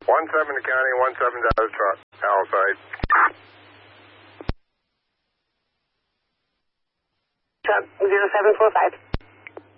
17 to county, 17 Dallas truck, Palisade. Truck 0745.